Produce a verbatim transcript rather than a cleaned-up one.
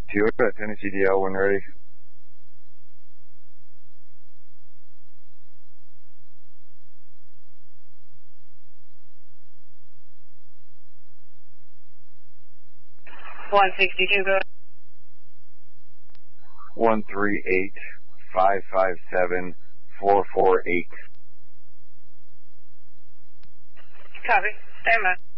Toyota, Tennessee D L, when ready. one sixty-two, go. one three eight, five five seven, four four eight. Copy. Stand by.